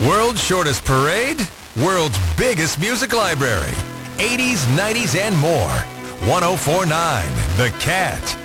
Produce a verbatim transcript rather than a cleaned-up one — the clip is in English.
World's shortest parade, world's biggest music library. eighties, nineties, and more. ten forty-nine The Cat.